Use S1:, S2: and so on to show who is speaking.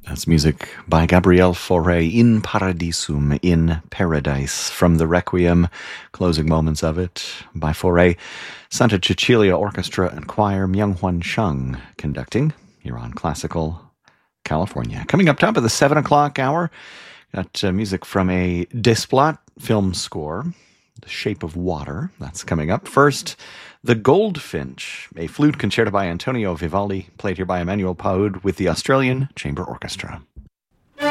S1: That's music by Gabriel Fauré, In Paradisum, in Paradise, from the Requiem, closing moments of it by Fauré. Santa Cecilia Orchestra and Choir, Myung-Hwan Chung conducting here on Classical California. Coming up top of the 7 o'clock hour, got music from a Desplat film score, The Shape of Water. That's coming up. First, The Goldfinch, a flute concerto by Antonio Vivaldi, played here by Emmanuel Paud with the Australian Chamber Orchestra.